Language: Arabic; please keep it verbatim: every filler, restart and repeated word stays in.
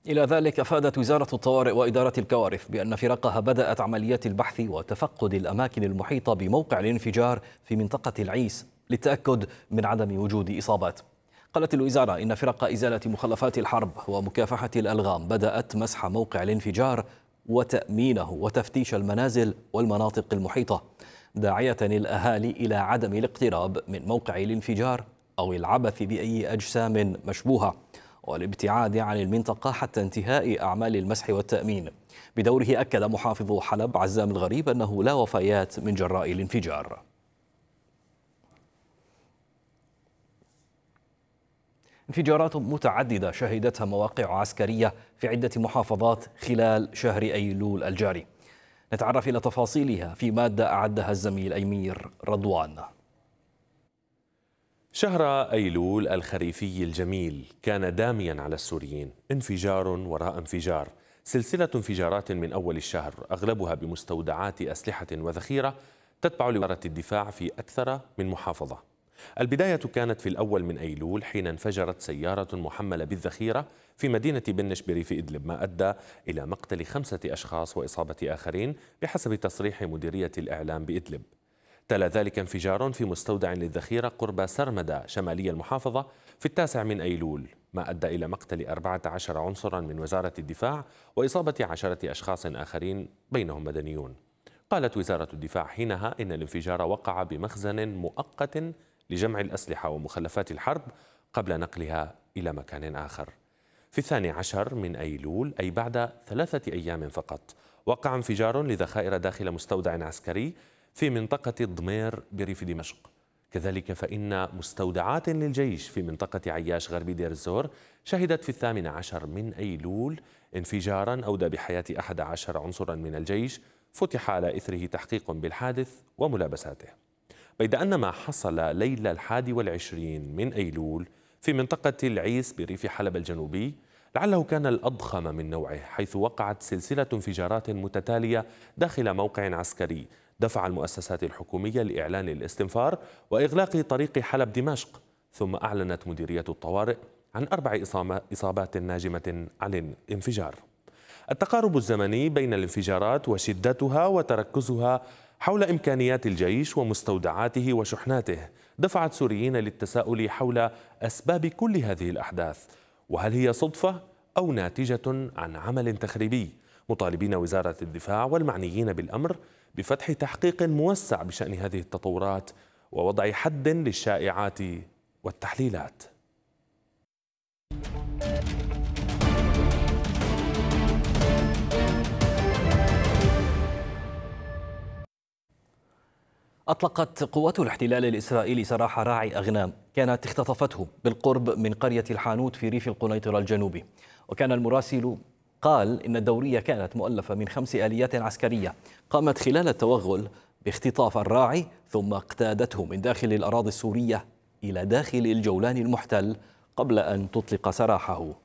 إلى ذلك أفادت وزارة الطوارئ وإدارة الكوارث بأن فرقها بدأت عمليات البحث وتفقد الأماكن المحيطة بموقع الانفجار في منطقة العيس للتأكد من عدم وجود إصابات. قالت الوزارة إن فرق إزالة مخلفات الحرب ومكافحة الألغام بدأت مسح موقع الانفجار وتأمينه وتفتيش المنازل والمناطق المحيطة، داعية الأهالي إلى عدم الاقتراب من موقع الانفجار أو العبث بأي أجسام مشبوهة، والابتعاد عن المنطقة حتى انتهاء أعمال المسح والتأمين. بدوره أكد محافظ حلب عزام الغريب أنه لا وفيات من جراء الانفجار. انفجارات متعددة شهدتها مواقع عسكرية في عدة محافظات خلال شهر أيلول الجاري. نتعرف إلى تفاصيلها في مادة أعدها الزميل أمير رضوان. شهر أيلول الخريفي الجميل كان داميا على السوريين، انفجار وراء انفجار، سلسلة انفجارات من أول الشهر أغلبها بمستودعات أسلحة وذخيرة تتبع لوزارة الدفاع في أكثر من محافظة. البداية كانت في الأول من أيلول حين انفجرت سيارة محملة بالذخيرة في مدينة بنش بريف إدلب، ما أدى إلى مقتل خمسة أشخاص وإصابة آخرين بحسب تصريح مديرية الإعلام بإدلب. تلا ذلك انفجار في مستودع للذخيرة قرب سرمدة شمالي المحافظة في التاسع من أيلول، ما أدى إلى مقتل أربعة عشر عنصرا من وزارة الدفاع وإصابة عشرة أشخاص آخرين بينهم مدنيون. قالت وزارة الدفاع حينها إن الانفجار وقع بمخزن مؤقت لجمع الأسلحة ومخلفات الحرب قبل نقلها إلى مكان آخر. في الثاني عشر من أيلول، أي بعد ثلاثة أيام فقط، وقع انفجار لذخائر داخل مستودع عسكري في منطقة ضمير بريف دمشق. كذلك فإن مستودعات للجيش في منطقة عياش غربي دير الزور شهدت في الثامن عشر من أيلول انفجارا أودى بحياة أحد عشر عنصرا من الجيش، فتح على إثره تحقيق بالحادث وملابساته. بيد أن ما حصل ليلة الحادي والعشرين من أيلول في منطقة العيس بريف حلب الجنوبي لعله كان الأضخم من نوعه، حيث وقعت سلسلة انفجارات متتالية داخل موقع عسكري دفع المؤسسات الحكومية لإعلان الاستنفار وإغلاق طريق حلب دمشق، ثم أعلنت مديرية الطوارئ عن أربع إصابات ناجمة عن الانفجار. التقارب الزمني بين الانفجارات وشدتها وتركزها حول إمكانيات الجيش ومستودعاته وشحناته دفعت سوريين للتساؤل حول أسباب كل هذه الأحداث، وهل هي صدفة أو ناتجة عن عمل تخريبي، مطالبين وزارة الدفاع والمعنيين بالأمر بفتح تحقيق موسع بشأن هذه التطورات ووضع حد للشائعات والتحليلات. أطلقت قوات الاحتلال الإسرائيلي سراح راعي أغنام كانت اختطفته بالقرب من قرية الحانوت في ريف القنيطرة الجنوبي. وكان المراسل قال إن الدورية كانت مؤلفة من خمس آليات عسكرية قامت خلال التوغل باختطاف الراعي، ثم اقتادته من داخل الأراضي السورية إلى داخل الجولان المحتل قبل أن تطلق سراحه.